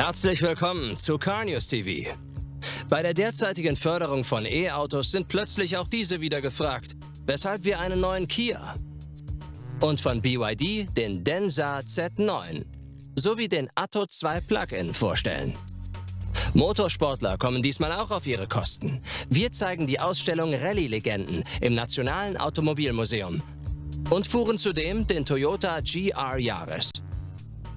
Herzlich willkommen zu Car News TV. Bei der derzeitigen Förderung von E-Autos sind plötzlich auch diese wieder gefragt, weshalb wir einen neuen Kia und von BYD den Denza Z9 sowie den Atto 2 Plug-in vorstellen. Motorsportler kommen diesmal auch auf ihre Kosten. Wir zeigen die Ausstellung Rallye-Legenden im Nationalen Automobilmuseum und fuhren zudem den Toyota GR Yaris.